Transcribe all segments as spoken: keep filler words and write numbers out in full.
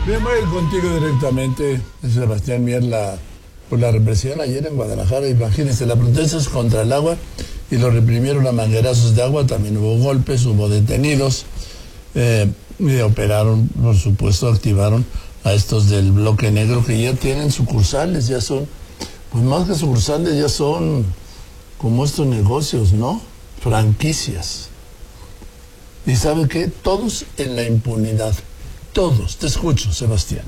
Bien, voy a ir contigo directamente, Sebastián Mier, la, por la represión ayer en Guadalajara. Imagínense, la protesta es contra el agua y lo reprimieron a manguerazos de agua. También hubo golpes, hubo detenidos. Eh, y operaron, por supuesto, activaron a estos del bloque negro que ya tienen sucursales, ya son, pues más que sucursales, ya son como estos negocios, ¿no? Franquicias. ¿Y sabe qué? Todos en la impunidad. Todos. Te escucho, Sebastián.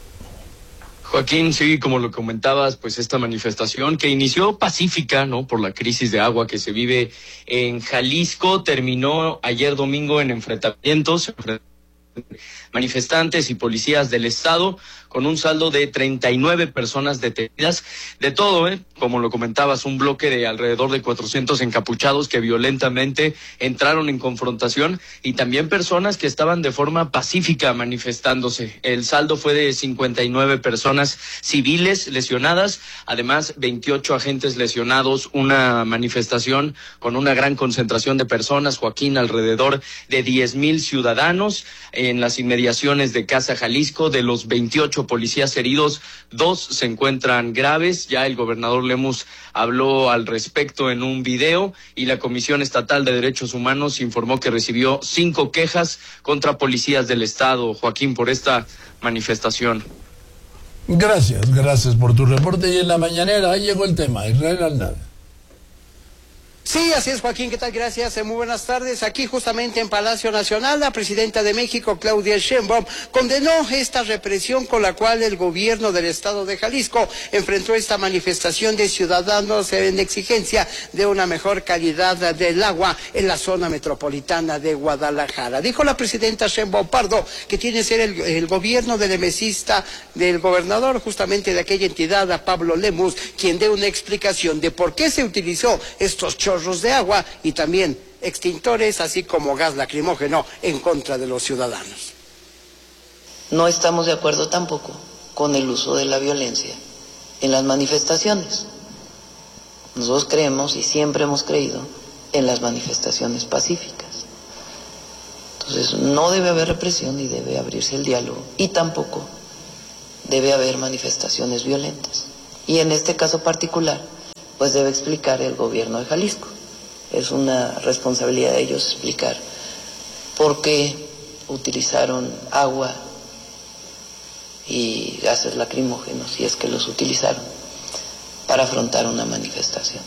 Joaquín, sí, como lo comentabas, pues esta manifestación que inició pacífica, ¿no? Por la crisis de agua que se vive en Jalisco, terminó ayer domingo en enfrentamientos, manifestantes y policías del estado, con un saldo de treinta y nueve personas detenidas, de todo, ¿eh? Como lo comentabas, un bloque de alrededor de cuatrocientos encapuchados que violentamente entraron en confrontación y también personas que estaban de forma pacífica manifestándose. El saldo fue de cincuenta y nueve personas civiles lesionadas, además veintiocho agentes lesionados, una manifestación con una gran concentración de personas, Joaquín, alrededor de diez mil ciudadanos en las inmediaciones de Casa Jalisco. De los veintiocho policías heridos, dos se encuentran graves. Ya el gobernador Lemus habló al respecto en un video y la Comisión Estatal de Derechos Humanos informó que recibió cinco quejas contra policías del estado, Joaquín, por esta manifestación. Gracias, gracias por tu reporte. Y en la mañanera, ahí llegó el tema, Israel Aldana. Sí, así es, Joaquín, ¿qué tal? Gracias, muy buenas tardes. Aquí justamente en Palacio Nacional, la presidenta de México, Claudia Sheinbaum, condenó esta represión con la cual el gobierno del estado de Jalisco enfrentó esta manifestación de ciudadanos en exigencia de una mejor calidad del agua en la zona metropolitana de Guadalajara. Dijo la presidenta Sheinbaum Pardo que tiene que ser el, el gobierno del emesista del gobernador justamente de aquella entidad, a Pablo Lemus, quien dé una explicación de por qué se utilizó estos chorros de agua y también extintores, así como gas lacrimógeno en contra de los ciudadanos. No estamos de acuerdo tampoco con el uso de la violencia en las manifestaciones. Nosotros creemos y siempre hemos creído en las manifestaciones pacíficas. Entonces no debe haber represión y debe abrirse el diálogo, y tampoco debe haber manifestaciones violentas. Y en este caso particular, pues debe explicar el gobierno de Jalisco. Es una responsabilidad de ellos explicar por qué utilizaron agua y gases lacrimógenos, si es que los utilizaron, para afrontar una manifestación.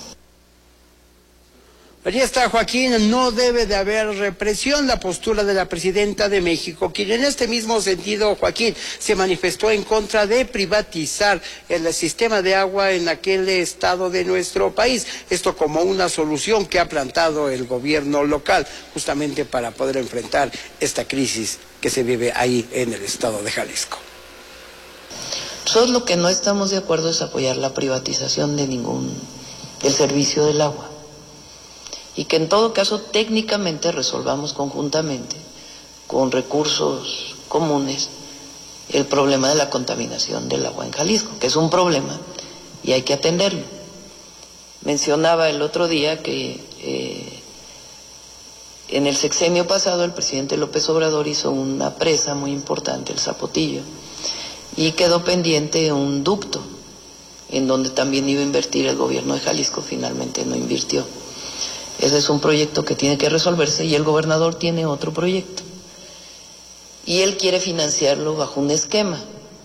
Allí está, Joaquín, no debe de haber represión, la postura de la presidenta de México, quien en este mismo sentido, Joaquín, se manifestó en contra de privatizar el sistema de agua en aquel estado de nuestro país, esto como una solución que ha plantado el gobierno local, justamente para poder enfrentar esta crisis que se vive ahí en el estado de Jalisco. Nosotros lo que no estamos de acuerdo es apoyar la privatización de ningún, del servicio del agua. Y que en todo caso técnicamente resolvamos conjuntamente, con recursos comunes, el problema de la contaminación del agua en Jalisco, que es un problema y hay que atenderlo. Mencionaba el otro día que eh, en el sexenio pasado el presidente López Obrador hizo una presa muy importante, el Zapotillo, y quedó pendiente un ducto en donde también iba a invertir el gobierno de Jalisco, finalmente no invirtió. Ese es un proyecto que tiene que resolverse y el gobernador tiene otro proyecto. Y él quiere financiarlo bajo un esquema.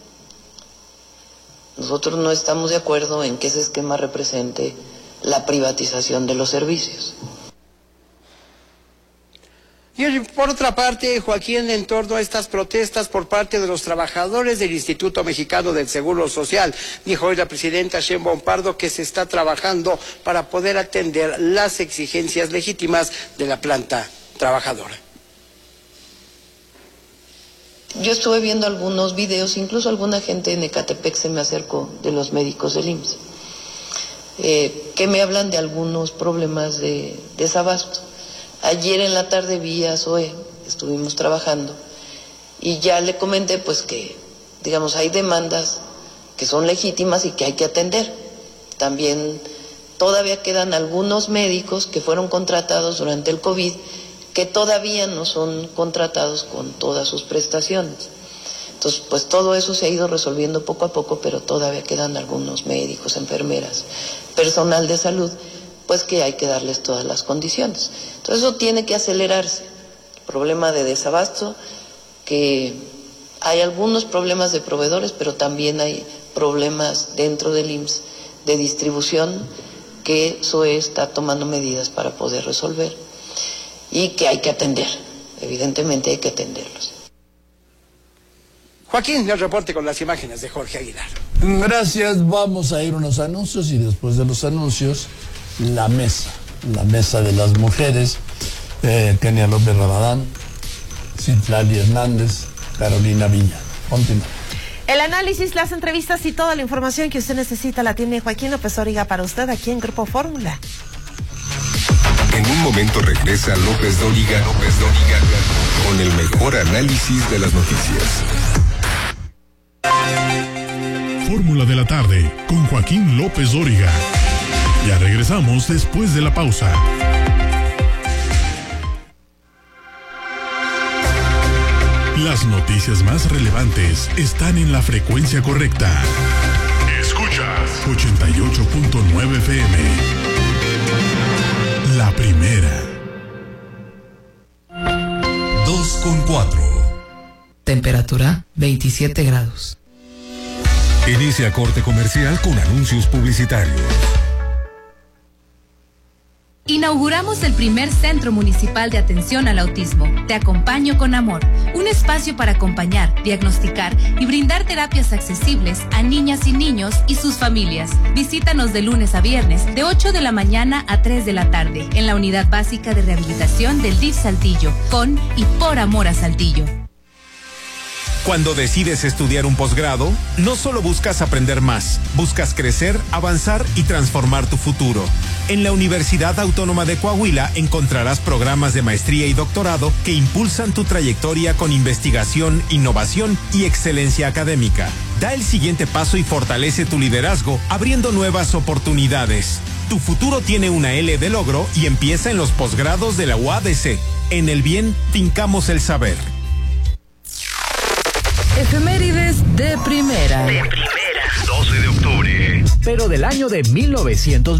Nosotros no estamos de acuerdo en que ese esquema represente la privatización de los servicios. Y por otra parte, Joaquín, en torno a estas protestas por parte de los trabajadores del Instituto Mexicano del Seguro Social, dijo hoy la presidenta Sheinbaum Pardo que se está trabajando para poder atender las exigencias legítimas de la planta trabajadora. Yo estuve viendo algunos videos, incluso alguna gente en Ecatepec se me acercó, de los médicos del I M S S, eh, que me hablan de algunos problemas de desabasto. Ayer en la tarde vi a Zoe, estuvimos trabajando, y ya le comenté pues que, digamos, hay demandas que son legítimas y que hay que atender. También todavía quedan algunos médicos que fueron contratados durante el COVID que todavía no son contratados con todas sus prestaciones. Entonces, pues todo eso se ha ido resolviendo poco a poco, pero todavía quedan algunos médicos, enfermeras, personal de salud, pues que hay que darles todas las condiciones. Entonces eso tiene que acelerarse. El problema de desabasto, que hay algunos problemas de proveedores, pero también hay problemas dentro del I M S S de distribución, que S O E está tomando medidas para poder resolver y que hay que atender. Evidentemente hay que atenderlos. Joaquín, el reporte con las imágenes de Jorge Aguilar. Gracias, vamos a ir a unos anuncios y después de los anuncios, la mesa, la mesa de las mujeres, eh, Kenia López Rabadán, Citlali Hernández, Carolina Villa. Continúa. El análisis, las entrevistas y toda la información que usted necesita la tiene Joaquín López Dóriga para usted aquí en Grupo Fórmula. En un momento regresa López Dóriga, López Dóriga, con el mejor análisis de las noticias. Fórmula de la tarde con Joaquín López Dóriga. Ya regresamos después de la pausa. Las noticias más relevantes están en la frecuencia correcta. Escuchas ochenta y ocho punto nueve F M. La primera. dos con cuatro. Temperatura veintisiete grados. Inicia corte comercial con anuncios publicitarios. Inauguramos el primer Centro Municipal de Atención al Autismo. Te acompaño con amor. Un espacio para acompañar, diagnosticar y brindar terapias accesibles a niñas y niños y sus familias. Visítanos de lunes a viernes, de ocho de la mañana a tres de la tarde, en la Unidad Básica de Rehabilitación del D I F Saltillo, con y por amor a Saltillo. Cuando decides estudiar un posgrado, no solo buscas aprender más, buscas crecer, avanzar y transformar tu futuro. En la Universidad Autónoma de Coahuila encontrarás programas de maestría y doctorado que impulsan tu trayectoria con investigación, innovación y excelencia académica. Da el siguiente paso y fortalece tu liderazgo, abriendo nuevas oportunidades. Tu futuro tiene una L de logro y empieza en los posgrados de la U A D C. En el bien, fincamos el saber. Efemérides de primera. De primera. doce de octubre. Pero del año de mil novecientos